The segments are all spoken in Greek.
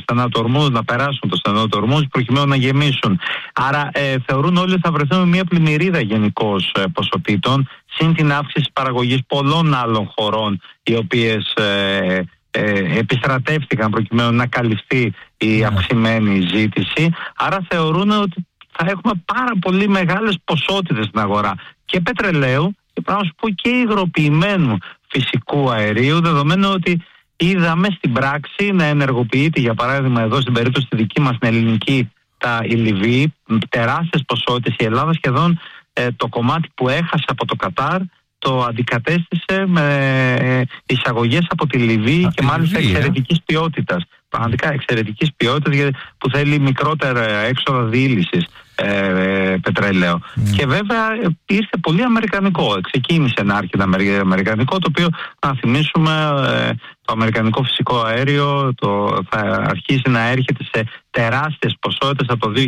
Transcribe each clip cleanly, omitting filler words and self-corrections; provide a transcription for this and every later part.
στενά του Ορμούζ, να περάσουν το στενό του Ορμούζ προκειμένου να γεμίσουν. Άρα θεωρούν όλοι ότι θα βρεθούν μια πλημμυρίδα γενικώς ποσοτήτων, συν την αύξηση παραγωγής πολλών άλλων χωρών, οι οποίες επιστρατεύτηκαν προκειμένου να καλυφθεί η αυξημένη ζήτηση. Άρα θεωρούν ότι θα έχουμε πάρα πολύ μεγάλες ποσότητες στην αγορά και πετρελαίου και πρέπει να σου πω και υγροποιημένου φυσικού αερίου, δεδομένου ότι είδαμε στην πράξη να ενεργοποιείται, για παράδειγμα εδώ στην περίπτωση τη δική μας την ελληνική, η Λιβύη, τεράστιες ποσότητες. Η Ελλάδα σχεδόν το κομμάτι που έχασε από το Κατάρ το αντικατέστησε με εισαγωγές από τη Λιβύη και μάλιστα εξαιρετικής ποιότητας. Πραγματικά εξαιρετικής ποιότητας, που θέλει μικρότερα έξοδα διήλυσης πετρέλαιο. Και βέβαια ήρθε πολύ αμερικανικό. Ξεκίνησε να έρχεται αμερικανικό, το οποίο, να θυμίσουμε, το αμερικανικό φυσικό αέριο θα αρχίσει να έρχεται σε τεράστιες ποσότητες από το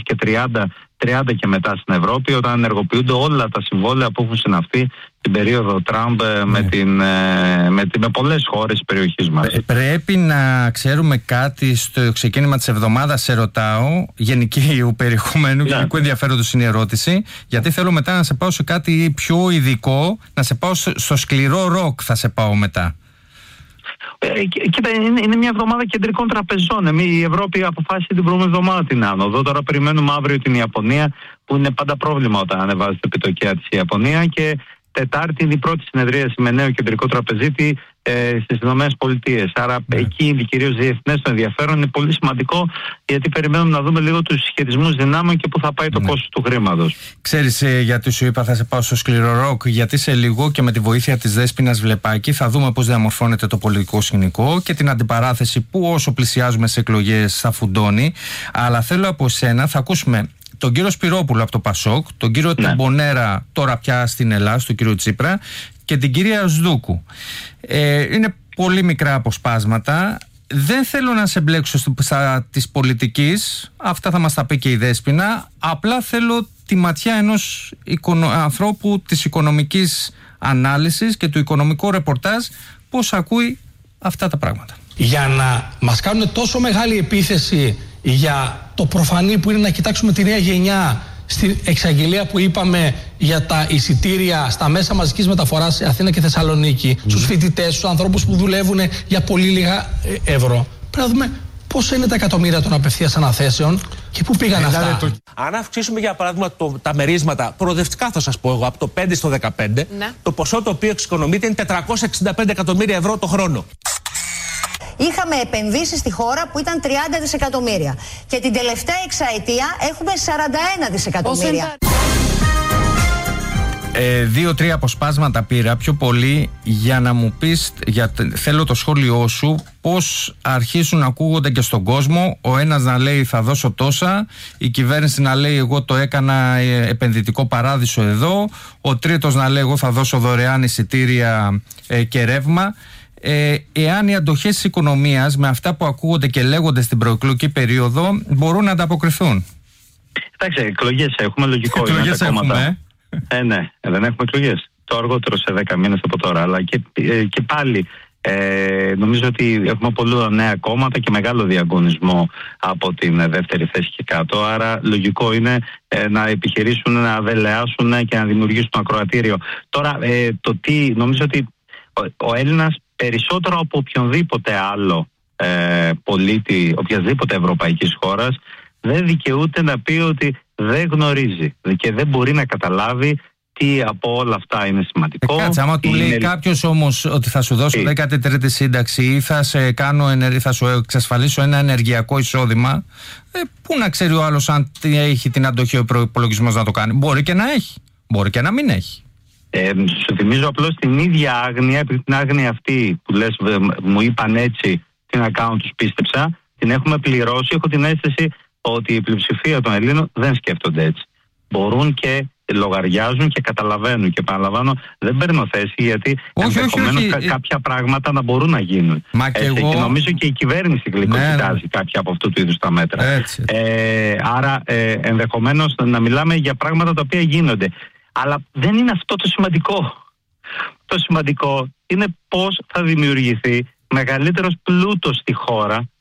2030 και μετά στην Ευρώπη, όταν ενεργοποιούνται όλα τα συμβόλαια που έχουν συναυθεί την περίοδο Τραμπ με πολλές χώρες της περιοχής μας. Πρέπει να ξέρουμε κάτι στο ξεκίνημα της εβδομάδας, σε ρωτάω, γενικού περιεχομένου, γενικού ενδιαφέροντος είναι η ερώτηση, γιατί θέλω μετά να σε πάω σε κάτι πιο ειδικό, να σε πάω στο σκληρό ροκ, θα σε πάω μετά. Κοίτα, είναι μια εβδομάδα κεντρικών τραπεζών. Η Ευρώπη αποφάσισε την προηγούμενη εβδομάδα την άνοδο. Τώρα περιμένουμε αύριο την Ιαπωνία, που είναι πάντα πρόβλημα όταν ανεβάζει τα επιτοκία της Ιαπωνία. Και Τετάρτη είναι η πρώτη συνεδρίαση με νέο κεντρικό τραπεζίτη στις ΗΠΑ. Άρα εκεί κυρίως διεθνές το ενδιαφέρον είναι πολύ σημαντικό, γιατί περιμένουμε να δούμε λίγο τους συσχετισμούς δυνάμεων και πού θα πάει το κόστος του χρήματος. Ξέρεις γιατί σου είπα θα σε πάω στο σκληρό ροκ? Γιατί σε λίγο και με τη βοήθεια της Δέσποινας Βλεπάκη θα δούμε πώς διαμορφώνεται το πολιτικό σκηνικό και την αντιπαράθεση που όσο πλησιάζουμε σε εκλογές θα φουντώνει. Αλλά θέλω από σένα, θα ακούσουμε τον κύριο Σπυρόπουλο από το Πασόκ, τον κύριο Τεμπονέρα τώρα πια στην Ελλάδα, τον κύριο Τσίπρα, και την κυρία Σδούκου. Είναι πολύ μικρά αποσπάσματα. Δεν θέλω να σε μπλέξω της πολιτικής, αυτά θα μας τα πει και η Δέσποινα. Απλά θέλω τη ματιά ενός ανθρώπου της οικονομικής ανάλυσης και του οικονομικού ρεπορτάζ, πώς ακούει αυτά τα πράγματα. Για να μας κάνουν τόσο μεγάλη επίθεση για το προφανή που είναι να κοιτάξουμε τη νέα γενιά, στην εξαγγελία που είπαμε για τα εισιτήρια στα μέσα μαζικής μεταφοράς σε Αθήνα και Θεσσαλονίκη, στους φοιτητές, στους ανθρώπους που δουλεύουν για πολύ λίγα ευρώ. Πρέπει να δούμε πόσα είναι τα εκατομμύρια των απευθείας αναθέσεων και πού πήγαν αυτά. Αν αυξήσουμε για παράδειγμα τα μερίσματα, προοδευτικά θα σας πω εγώ, από το 5 στο 15, το ποσό το οποίο εξοικονομείται είναι 465 εκατομμύρια ευρώ το χρόνο. Είχαμε επενδύσεις στη χώρα που ήταν 30 δισεκατομμύρια. Και την τελευταία εξαετία έχουμε 41 δισεκατομμύρια. 2-3 αποσπάσματα πήρα, πιο πολύ, για να μου πεις, θέλω το σχόλιο σου, πώς αρχίσουν να ακούγονται και στον κόσμο. Ο ένας να λέει θα δώσω τόσα, η κυβέρνηση να λέει εγώ το έκανα επενδυτικό παράδεισο εδώ, ο τρίτος να λέει εγώ θα δώσω δωρεάν εισιτήρια και ρεύμα. Εάν οι αντοχές της οικονομίας με αυτά που ακούγονται και λέγονται στην προεκλογική περίοδο μπορούν να ανταποκριθούν. Εντάξει, εκλογές έχουμε, λογικό. Εκλογές έχουμε, ναι, δεν έχουμε εκλογές. Το αργότερο σε 10 μήνες από τώρα. Αλλά και πάλι νομίζω ότι έχουμε πολλά νέα κόμματα και μεγάλο διαγωνισμό από την δεύτερη θέση και κάτω. Άρα λογικό είναι να επιχειρήσουν να δελεάσουν και να δημιουργήσουν ακροατήριο. Τώρα, νομίζω ότι ο Έλληνας περισσότερο από οποιονδήποτε άλλο πολίτη οποιασδήποτε ευρωπαϊκής χώρας δεν δικαιούται να πει ότι δεν γνωρίζει και δεν μπορεί να καταλάβει τι από όλα αυτά είναι σημαντικό. Κάτσε, άμα του λέει κάποιος όμως ότι θα σου δώσω 13η σύνταξη ή θα σου εξασφαλίσω ένα ενεργειακό εισόδημα, πού να ξέρει ο άλλος αν έχει την αντοχή ο προϋπολογισμός να το κάνει? Μπορεί και να έχει, μπορεί και να μην έχει. Σου θυμίζω απλώς την ίδια άγνοια, επειδή την άγνοια αυτή που λες μου είπαν έτσι, την account τους πίστεψα, την έχουμε πληρώσει. Έχω την αίσθηση ότι η πλειοψηφία των Ελλήνων δεν σκέφτονται έτσι. Μπορούν και λογαριάζουν και καταλαβαίνουν. Και επαναλαμβάνω, δεν παίρνω θέση, γιατί ενδεχομένως κάποια πράγματα να μπορούν να γίνουν. Και νομίζω και η κυβέρνηση γλυκοκοιτάζει κάποια από αυτού του είδους τα μέτρα. Άρα ενδεχομένως να μιλάμε για πράγματα τα οποία γίνονται. Αλλά δεν είναι αυτό το σημαντικό. Το σημαντικό είναι πώς θα δημιουργηθεί μεγαλύτερος πλούτος στη χώρα